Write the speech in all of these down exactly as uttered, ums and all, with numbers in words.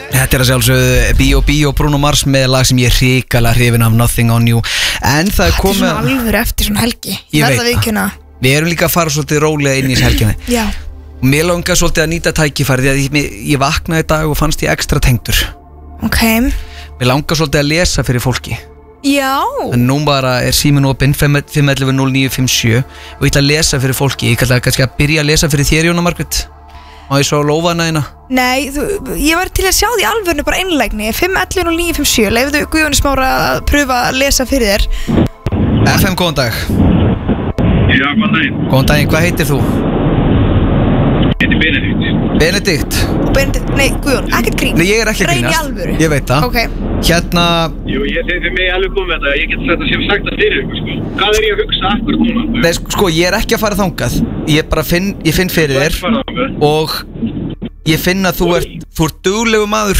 Þetta er að sjálfsögðu B O B og Bruno Mars með lag sem ég er hrikalega hrifinn af, Nothing on You. En það er komið... Þetta er svona alvöru eftir svona helgi. Ég Verða veit viðkynna. Við erum líka að fara svolítið rólega inn í helginni. Já. Og mér langar svolítið að nýta tækifæri því að ég, ég vaknaði í dag og fannst ég ekstra tengdur. Ok. Mér langar svolítið að lesa fyrir fólki. Já. En nú bara er síminn opinn fimm ellefu núll níu fimm sjö og ég ætla að lesa fyrir fólki. Ég ætla kannski að byrja að lesa fyrir þér, Jóna Margrét. Má ég svo lofa hana hérna? Nei, þú, ég var til að sjá því alvörinu bara einlægni. fimm ellefu núll níu fimm sjö. Leifðu Guðjóni Smára að pröfa að lesa fyrir þér. F M, góðan dag. Já, góðan daginn. Góðan daginn, hvað heitir þú? Ég heiti Benedikt. Benedikt. Benedikt, nei, Guðjón, ekkert grín. Nei, ég er ekki að grínast. Reyn í alvöru. Ég veit það. Ok. Hérna... Jú, ég segi fyrir mig alveg komið þetta. Ég get þetta sem sagt að fyrir ykkur, sko. Hvað er ég að hugsa akkurat núna? Nei, sko, ég er ekki að fara þangað. Ég bara finn, ég finn fyrir þér. Og ég finn að þú ert, þú ert duglegu maður.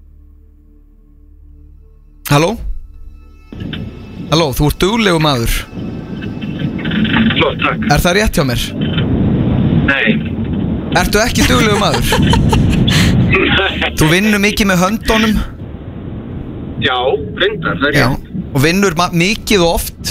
Halló? Halló, þú ert duglegu maður. Flott, takk. Er það rétt hjá mér? Nei. Ertu ekki duglegu maður? Þú vinnur mikið með höndunum. Já, reyndar, það er Já. rétt. Og vinnur mikið og oft.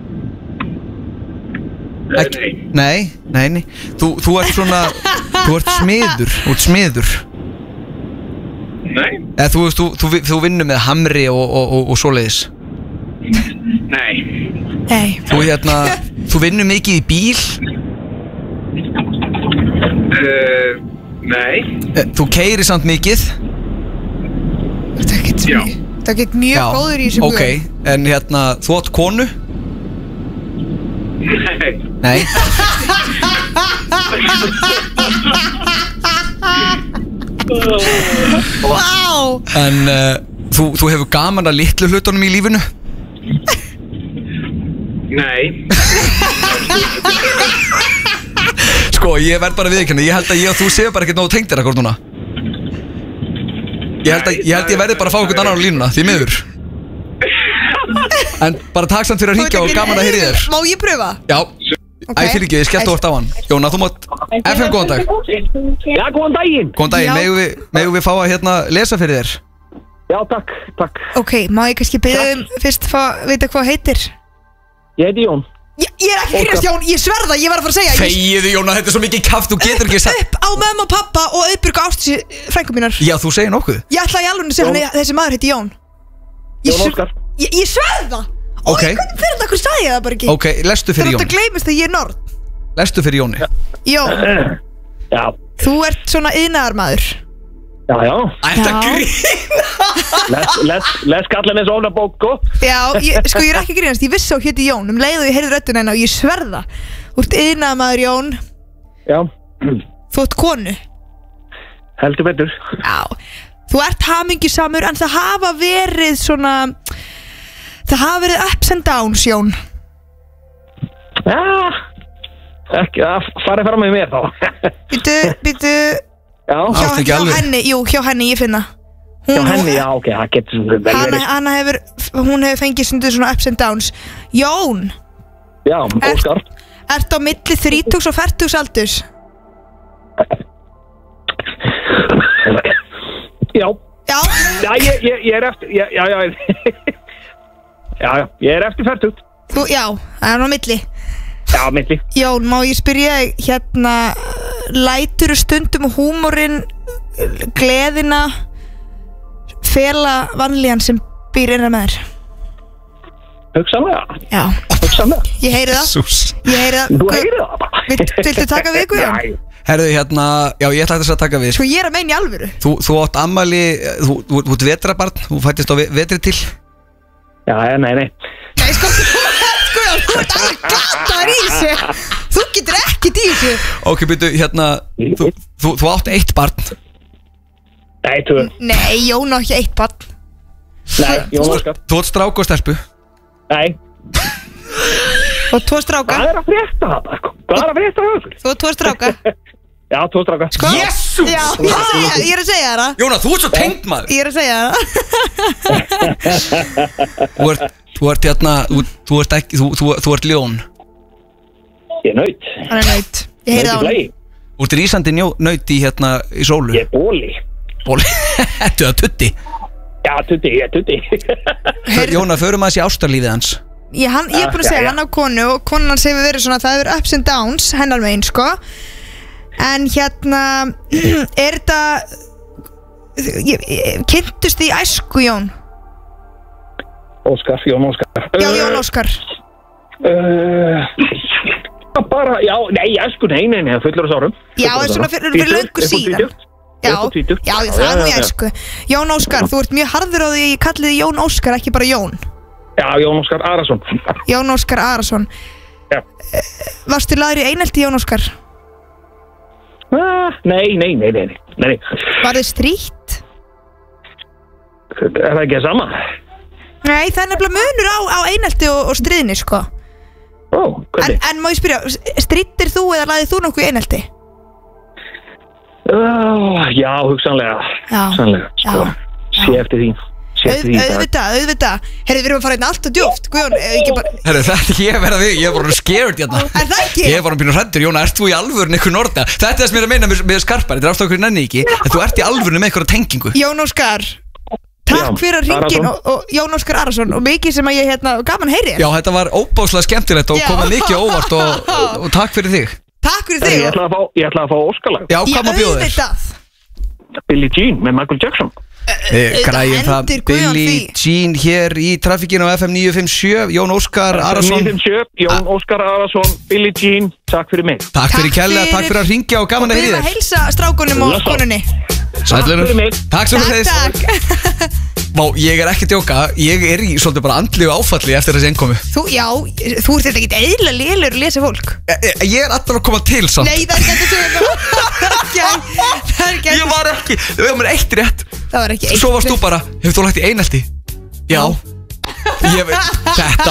Ek, nei. Nei, nei, nei. Þú, þú ert svona, þú ert smiður, þú ert smiður. Nei. Eða þú veist, þú, þú, þú vinnur með hamri og, og, og, og svoleiðis. Nei. Nei. Þú hérna, þú vinnur mikið í bíl. Uh, nei. Þú keyrir samt mikið. Það er ekkert Já. mjög, það er ekkert mjög góður í þessu ok, en hérna, þú átt konu? Nei. Nei. Vá. En uh, þú, þú hefur gaman að litlu hlutunum í lífinu? Nei. Sko, ég verð bara viðurkenna, ég held að ég og þú séu bara ekkert nógu tengdir akkord núna. Ég held að ég, held ég verði bara að fá einhvern annan á línuna, því miður. En bara takk samt fyrir að hringja og gaman að heyra í þér. Má ég pröfa? Já, Ok. æ, fyrir ekki, ég skellt óvart á hann. Jóna, þú mátt, F M, góðan dag. Já, góðan daginn. Góðan daginn, Já. megum við, megum við fá að hérna lesa fyrir þér? Já, takk, takk. Ok, má ég kannski beða um fyrst að vita hvað heitir? Ég heiti Jón. Ég, ég er ekki grínast, Jón, ég sverða, ég var að fara að segja ég, Þegiðu, Jóna, þetta er svo mikið kaft, þú getur ekki sagt. upp á mömmu og pappa og auðbyrgu ástísi frængu mínar. Já, þú segir nokkuð. Ég ætla í alveg að segja Jón. hann, þessi maður heiti Jón. Ég, Jón sver- Óskar. ég, ég sverða. Ok. Og hvernig fyrir þetta, hvernig sagði ég það bara ekki? Ok, lestu Það fyrir er átt að Jóni. gleymast að ég er nord. Lestu fyrir Jóni. Jón, Já, þú ert svona yðnaðarmaður. já, já. Ætti að Já. grína. Les, les, les kallar eins og ofna bók, sko. Já, ég, sko ég er ekki að grínast, ég vissi á héti Jón um leið og ég heyrði rödduna hennar og ég sverða. Þú ert yðnaðarmaður, Jón. Já, Þú ert konu. heldur betur. Já, þú ert hamingjusamur en það hafa verið svona það hafa verið ups and downs, Jón. Já, ekki, það farið fram með mér þá. Býtu, býtu Já, hjá, Ástu ekki hjá alveg? henni, jú, hjá henni, ég finna já, henni, já, ok, það getur vel hana, verið. hana hefur, hún hefur fengið stundu svona ups and downs. Jón, Já, Óskar. ert á milli þrítugs og fertugs aldurs? Já, Já, já, ég, ég, ég er eftir, já, já, já. Já, já, ég er eftir færtugt. þú, já, það er á milli. Já, milli. Jón, má ég spyrja þig, hérna lætur stundum húmorinn, gleðina fela vanlíðan sem býr innan með þér? Hugsanlega, Já, hugsanlega. ég heyri það. Jesús. Ég heyri það. Þú heyrir það bara. Vilt- viltu taka við, Guðjón? Nei. Herðu, hérna, já, ég ætla þess að taka við. Sko ég er að meina í alvöru. Þú, þú átt ammæli, þú, þú, þú ert vetrabarn, þú fættist á ve- vetri til. Já, nei, nei. Nei, sko, sko, þú ert alveg glataður í þessu. Þú getur ekkert í þessu. Ok, byrju, hérna, þú, þú, þú átt eitt barn. Nei, tvö. Nei, Jón á ekki eitt barn. Nei, Jón Óskar. Þú átt strák og stelpu. Nei. Og tvo stráka. Hvað er að frétta þetta, sko? Hvað er að frétta þetta? Þú og tvo stráka. Já, tvo stráka. Sko? Jesús! Já, ég er að segja, ég er að segja það. Jóna, þú ert svo tengd maður. Ég er að segja það. Þú ert, þú ert hérna, þú, þú ert ekki, þú, þú, þú ert ljón. Ég er naut. Hann er naut. Ég heyri það á hann. Naut í flagi. Þú ert rísandi njó- naut í hérna, í sólu. Ég er bóli. Bóli, þetta er tutti. Já, tutti, ég er tutti. Jóna, förum að sé ástarlífið hans. Ég, hann, ég er búin að segja, hann á konu og konan hans hefur verið svona, það hefur ups and downs hennar megin, sko. En hérna, er þetta, kynntust þið í æsku, Jón? Óskar, Jón Óskar. Já, Jón Óskar. Uh, bara, já, nei, æsku, nei, nei, nei, fullur þess árum. Já, það er svona fyrir, fyrir löngu síðan. Já, já, já, það er nú ég æsku. Jón Óskar, þú ert mjög harður á því ég kalli þið Jón Óskar, ekki bara Jón. Já, Jón Óskar Arason. Jón Óskar Arason. Já. Varstu lagður í einelti, Jón Óskar? Ah, nei, nei, nei, nei, nei. Var þið strítt? Er það ekki það sama? Nei, það er nefnilega munur á, á einelti og, og stríðni, sko. Ó, hvernig? En, en má ég spyrja, strittir þú eða lagðið þú nokkuð í einelti? Uh, já, hugsanlega. Já. Hugsanlega, sko. Já. Sé eftir því. Sé Auð, eftir því. auðvitað, auðvitað. Herri, við erum að fara hérna allt og djúpt, Guðjón, ekki bara... Herru, þetta er ég að vera við, ég er bara scared hérna. Er það ekki? Ég er bara býnur hræddur, Jóna, ert þú í alvörun eitthvað norda? Þetta er það sem ég er að meina með, með skarpar, þetta er aftur okkur nenni ekki, en þú ert í alvörun með eitthvað tengingu. Jón Óskar, takk Já, fyrir að ringin Arason. og, og Jón Óskar Arason og mikið sem að ég hérna, gaman heyri Já, þetta var óbáslega skemmtilegt og Já. komið mikið á óvart og, og, og takk fyrir þig. Takk fyrir Ég þig ætla að fá, ég ætla að fá Óskarlag. Já, hvað má bjóða þér? auðvitað. Billie Jean með Michael Jackson. Eh, Græjum það, hendir Guðjón Billie því. Jean hér í trafikkinu á F M níu fimm sjö, Jón Óskar Arason. níu fimm sjö, Jón Óskar Arason, Billie Jean, takk fyrir mig. Takk fyrir Takk kærlega, fyrir. takk fyrir að ringja og gaman að Við heyri erum að þér. heilsa strákunum og Blessa. konunni. Sælunur. fyrir mig. Takk sem Takk, þess. takk. Má, ég er ekki að djóka, ég er í svolítið bara andlegu áfalli eftir þessi einkomi. Þú, já, þú ert þetta ekki eðla lélur að lesa fólk. Ég, ég er alltaf að koma til samt. Nei, það er ekki að segja það. Það er ekki Ég var ekki, við varum eitt rétt. Það var ekki eitt Svo varst þú bara, hefur þú lagt í einelti? Já. Ég, veit- þetta